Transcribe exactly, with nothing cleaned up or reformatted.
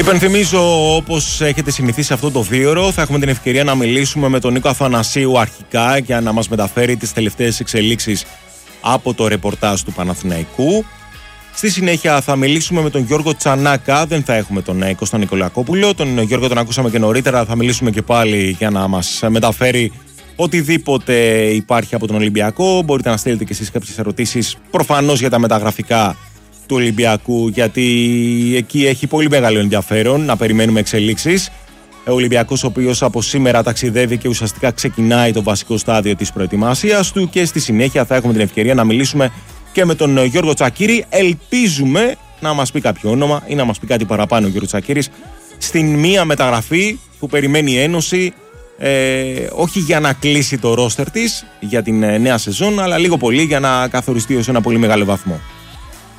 Υπενθυμίζω, όπως έχετε συνηθίσει αυτό το δίωρο, θα έχουμε την ευκαιρία να μιλήσουμε με τον Νίκο Αθανασίου αρχικά για να μας μεταφέρει τις τελευταίες εξελίξεις από το ρεπορτάζ του Παναθηναϊκού. Στη συνέχεια θα μιλήσουμε με τον Γιώργο Τσανάκα, δεν θα έχουμε τον Κώστα Νικολακόπουλο. Τον Γιώργο τον ακούσαμε και νωρίτερα, θα μιλήσουμε και πάλι για να μας μεταφέρει οτιδήποτε υπάρχει από τον Ολυμπιακό. Μπορείτε να στείλετε και εσείς κάποιες ερωτήσεις, προφανώς για τα μεταγραφικά του Ολυμπιακού, γιατί εκεί έχει πολύ μεγάλο ενδιαφέρον να περιμένουμε εξελίξεις. Ο Ολυμπιακός, ο οποίος από σήμερα ταξιδεύει και ουσιαστικά ξεκινάει το βασικό στάδιο της προετοιμασίας του, και στη συνέχεια θα έχουμε την ευκαιρία να μιλήσουμε και με τον Γιώργο Τσακίρη. Ελπίζουμε να μας πει κάποιο όνομα ή να μας πει κάτι παραπάνω ο Γιώργος Τσακίρης στην μία μεταγραφή που περιμένει η Ένωση, ε, όχι για να κλείσει το ρόστερ της για την νέα σεζόν, αλλά λίγο πολύ για να καθοριστεί ως ένα πολύ μεγάλο βαθμό.